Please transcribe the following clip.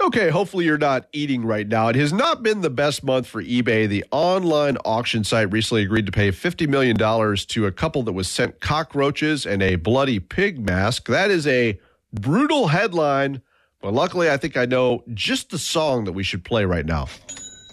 Okay, hopefully you're not eating right now. It has not been the best month for eBay. The online auction site recently agreed to pay $50 million to a couple that was sent cockroaches and a bloody pig mask. That is a brutal headline, but luckily I think I know just the song that we should play right now.